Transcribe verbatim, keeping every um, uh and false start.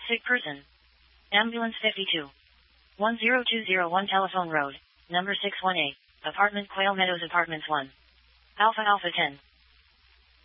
Sick person. Ambulance fifty-two. one zero two zero one Telephone Road, number six one eight. Apartment Quail Meadows Apartments one. Alpha Alpha ten.